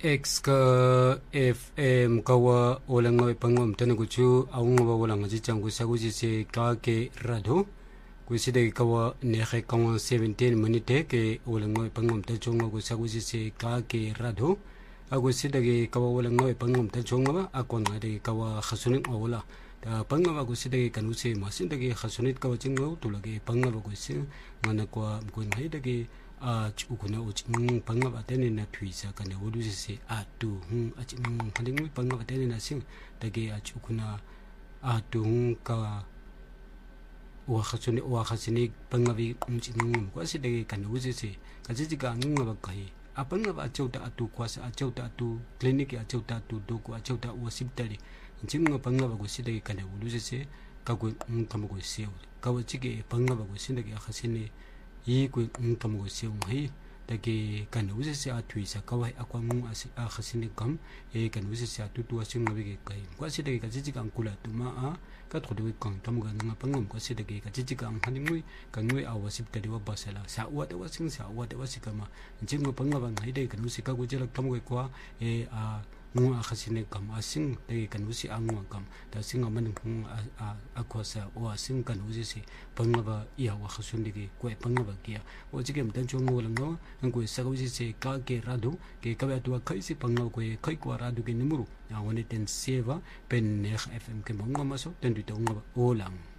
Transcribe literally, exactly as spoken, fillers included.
X ka F M kawa walang nga pangom tanaguchu aung nga walang nga jang gusagu se ka ke rado guside kawa nehe kawa seventeen minute ke walang nga pangom ta chonga gusagu se ka ke rado aguside ke kawa walang nga pangom ta chonga ba akwa nga de kawa khasunin awala ta pangaba guside kanuse masin de khasunit kawa chingo tulage pangaba gusin ngana kwa mkunai de a chukuna uching pangaba tene na tuisa kana wodu se atu hu aching handing pangaba tene na sing dage a chukuna atu ka wa khachuni wa khachini pangabi umching kwasi dage kana wusi se kaji ka ngaba kai a pangaba chauta atu kwasa a chauta atu clinic a chauta atu doku a chauta wasiptali ching pangaba go si dage kana wodu se ka ko kamago se ka wachige pangaba go sin dage khachini yi ku ngam go seung hi dage kan usi se atuisa kawai akwa mu asi a khasini kam e kan usi se atutu asing ngabe ke kai kwa si dage ka jiji kan kula tuma a ka thodu kan tam ga nga pangam kwa si dage ka jiji kan hanimui kan ngui a wasip tadi wa basala sa wa de wasing sa wa de wasikama jing ngo pangaba ngai de kan usi ka go jelak tam go kwa e a ngu a khasini kam asing dage kan usi a ngu kam da singa man ngu a akwa sa wa sing kan usi se pangaba iya wa khasundi ke ko pangaba kia o jige mtan chongo lango ngo sa go se ka ke radu ke ka ba tu kai si pangaba ko kai ko radu ke numero ya woni ten seva pen F M ke mongo maso ten tu tonga olang